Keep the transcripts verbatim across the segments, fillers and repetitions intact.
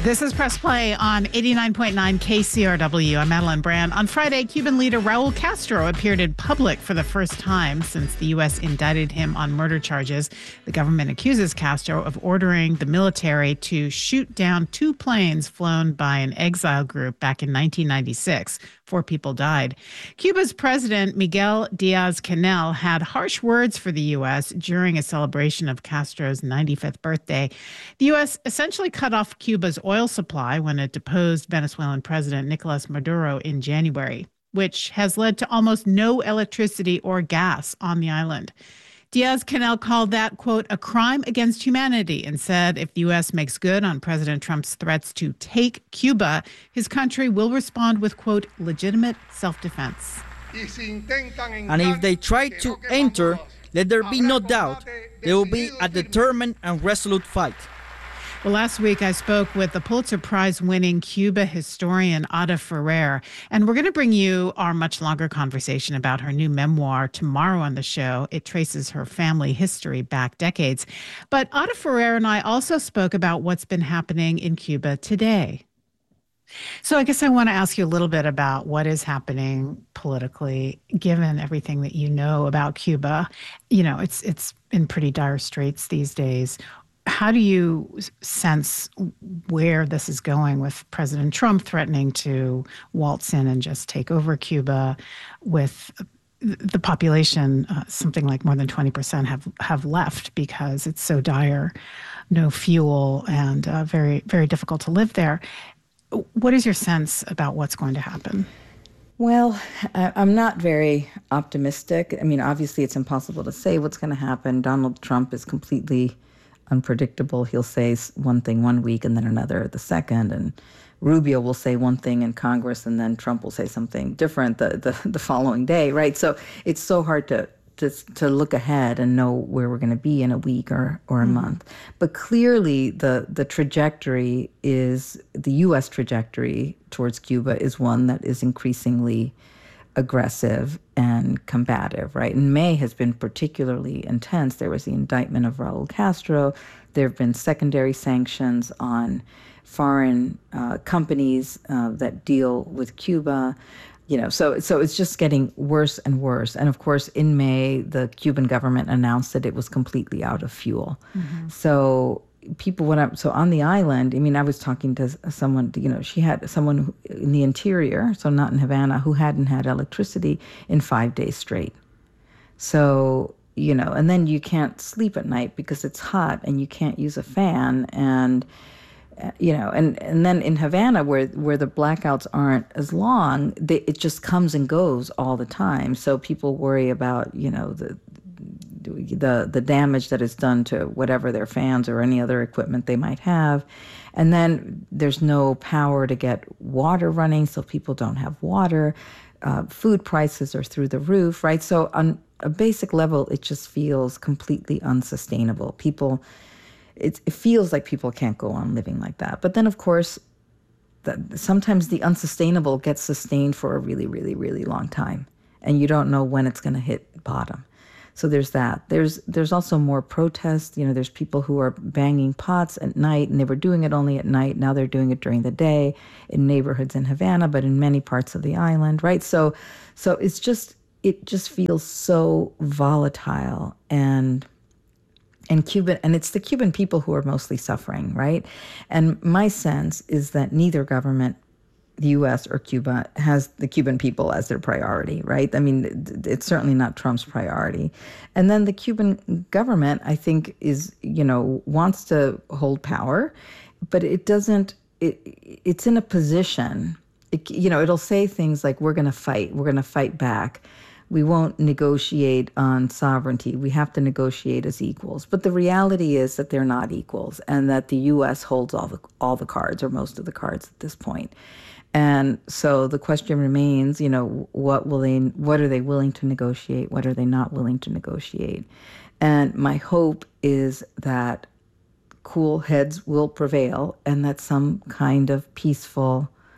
This is Press Play on eighty-nine point nine K C R W. I'm Madeline Brand. On Friday, Cuban leader Raul Castro appeared in public for the first time since the U S indicted him on murder charges. The government accuses Castro of ordering the military to shoot down two planes flown by an exile group back in nineteen ninety-six. Four people died. Cuba's president, Miguel Diaz-Canel, had harsh words for the U S during a celebration of Castro's ninety-fifth birthday. The U S essentially cut off Cuba's oil supply when it deposed Venezuelan President Nicolas Maduro in January, which has led to almost no electricity or gas on the island. Diaz-Canel called that, quote, a crime against humanity, and said if the U S makes good on President Trump's threats to take Cuba, his country will respond with, quote, legitimate self-defense. And if they try to enter, let there be no doubt, there will be a determined and resolute fight. Well, last week I spoke with the Pulitzer Prize-winning Cuba historian Ada Ferrer, and we're going to bring you our much longer conversation about her new memoir tomorrow on the show. It traces her family history back decades. But Ada Ferrer and I also spoke about what's been happening in Cuba today. So I guess I want to ask you a little bit about what is happening politically, given everything that you know about Cuba. You know, it's it's in pretty dire straits these days. How do you sense where this is going, with President Trump threatening to waltz in and just take over Cuba, with the population, uh, something like more than twenty percent have, have left because it's so dire, no fuel, and uh, very, very difficult to live there. What is your sense about what's going to happen? Well, I'm not very optimistic. I mean, obviously it's impossible to say what's going to happen. Donald Trump is completely unpredictable. He'll say one thing one week and then another the second, and Rubio will say one thing in Congress and then Trump will say something different the the, the following day, right? So it's so hard to to to look ahead and know where we're going to be in a week or or a mm-hmm. month. But clearly the the trajectory is, the U S trajectory towards Cuba is one that is increasingly aggressive and combative, right? And May has been particularly intense. There was the indictment of Raul Castro. There have been secondary sanctions on foreign uh, companies uh, that deal with Cuba. You know, so so it's just getting worse and worse. And of course, in May, the Cuban government announced that it was completely out of fuel. Mm-hmm. So people went up. So on the island, I mean, I was talking to someone, you know, she had someone who, in the interior, so not in Havana, who hadn't had electricity in five days straight. So, you know, and then you can't sleep at night because it's hot and you can't use a fan. And, you know, and, and then in Havana, where where the blackouts aren't as long, they, it just comes and goes all the time. So people worry about, you know, the the the damage that is done to whatever their fans or any other equipment they might have. And then there's no power to get water running, so people don't have water. Uh, food prices are through the roof, right? So on a basic level, it just feels completely unsustainable. People, it, it feels like people can't go on living like that. But then, of course, the, sometimes the unsustainable gets sustained for a really, really, really long time, and you don't know when it's going to hit bottom. So there's that. There's there's also more protests. You know, there's people who are banging pots at night, and they were doing it only at night. Now they're doing it during the day in neighborhoods in Havana, but in many parts of the island, right? So, so it's just it just feels so volatile, and and Cuban, and it's the Cuban people who are mostly suffering, right? And my sense is that neither government, the U S or Cuba, has the Cuban people as their priority, right? I mean, it's certainly not Trump's priority. And then the Cuban government, I think, is, you know, wants to hold power, but it doesn't, it, it's in a position, it, you know, it'll say things like, we're going to fight, we're going to fight back. We won't negotiate on sovereignty. We have to negotiate as equals. But the reality is that they're not equals, and that the U S holds all the all the cards, or most of the cards at this point. And so the question remains, you know, what will they, what are they willing to negotiate? What are they not willing to negotiate? And my hope is that cool heads will prevail, and that some kind of peaceful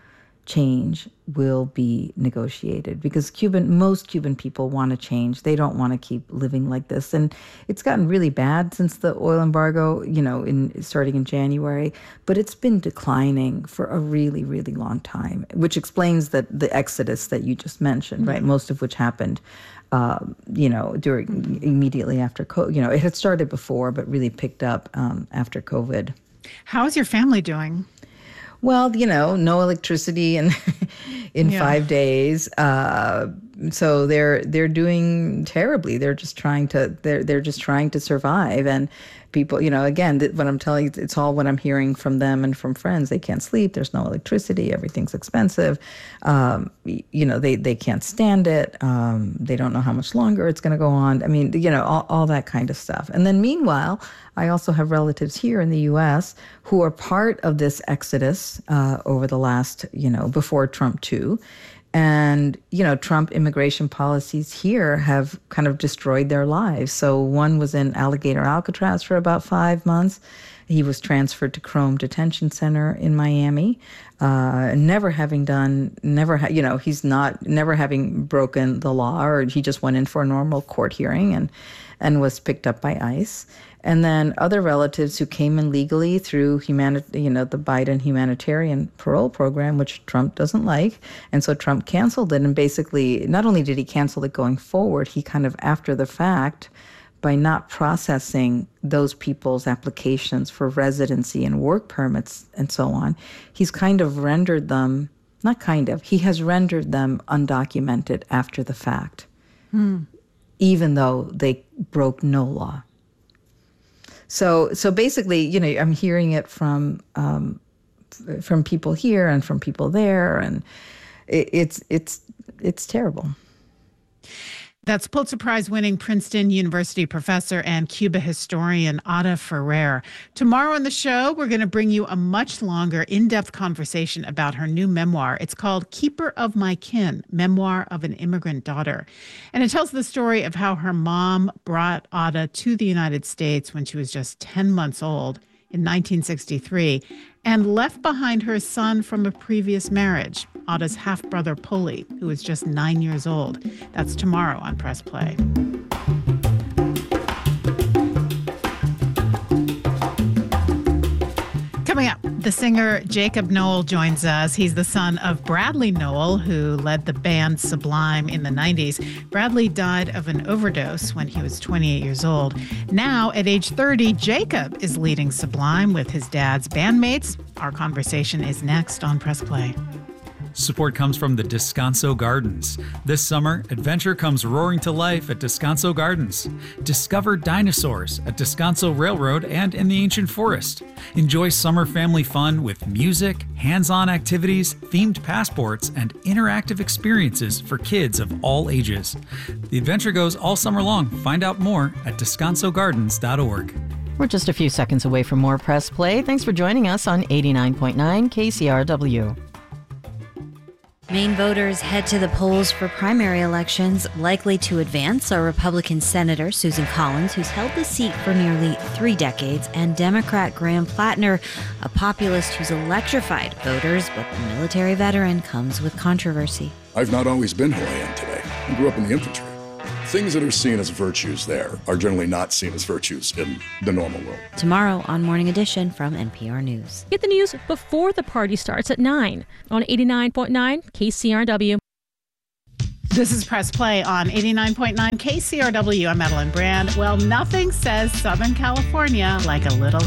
change will be negotiated, because Cuban, most Cuban people want to change. They don't want to keep living like this. And it's gotten really bad since the oil embargo, you know, in starting in January, but it's been declining for a really, really long time, which explains that the exodus that you just mentioned, right? Most of which happened, uh, you know, during immediately after COVID. You know, it had started before, but really picked up um, after COVID. How's your family doing? Well, you know, no electricity in in Yeah. five days. Uh, so they're they're doing terribly. They're just trying to they're they're just trying to survive. And people, you know, again, th- what I'm telling you, it's all what I'm hearing from them and from friends. They can't sleep. There's no electricity. Everything's expensive. Um, y- you know, they they can't stand it. Um, they don't know how much longer it's going to go on. I mean, you know, all, all that kind of stuff. And then meanwhile, I also have relatives here in the U S who are part of this exodus uh, over the last, you know, before Trump too. And, you know, Trump immigration policies here have kind of destroyed their lives. So one was in Alligator Alcatraz for about five months. He was transferred to Crome Detention Center in Miami, uh, never having done, never, ha- you know, he's not, never having broken the law, or he just went in for a normal court hearing and, and was picked up by ICE. And then other relatives who came in legally through humani- you know, the Biden humanitarian parole program, which Trump doesn't like. And so Trump canceled it. And basically, not only did he cancel it going forward, he kind of, after the fact, by not processing those people's applications for residency and work permits and so on, he's kind of rendered them, not kind of, he has rendered them undocumented after the fact, hmm. even though they broke no law. So, so basically, you know, I'm hearing it from um, from people here and from people there, and it, it's it's it's terrible. That's Pulitzer Prize-winning Princeton University professor and Cuba historian Ada Ferrer. Tomorrow on the show, we're going to bring you a much longer, in-depth conversation about her new memoir. It's called Keeper of My Kin, Memoir of an Immigrant Daughter. And it tells the story of how her mom brought Ada to the United States when she was just ten months old in nineteen sixty-three and left behind her son from a previous marriage, Ada's half-brother Poli, who was just nine years old. That's tomorrow on Press Play. Coming up, the singer Jacob Noel joins us. He's the son of Bradley Noel, who led the band Sublime in the nineties. Bradley died of an overdose when he was twenty-eight years old. Now, at age thirty, Jacob is leading Sublime with his dad's bandmates. Our conversation is next on Press Play. Support comes from the Descanso Gardens. This summer, adventure comes roaring to life at Descanso Gardens. Discover dinosaurs at Descanso Railroad and in the ancient forest. Enjoy summer family fun with music, hands-on activities, themed passports, and interactive experiences for kids of all ages. The adventure goes all summer long. Find out more at descanso gardens dot org. We're just a few seconds away from more Press Play. Thanks for joining us on eighty-nine point nine K C R W. Maine voters head to the polls for primary elections. Likely to advance are Republican Senator Susan Collins, who's held the seat for nearly three decades, and Democrat Graham Plattner, a populist who's electrified voters, but the military veteran comes with controversy. I've not always been who I am today. I grew up in the infantry. Things that are seen as virtues there are generally not seen as virtues in the normal world. Tomorrow on Morning Edition from N P R News. Get the news before the party starts at nine on eighty-nine point nine K C R W. This is Press Play on eighty-nine point nine K C R W. I'm Madeline Brand. Well, nothing says Southern California like a little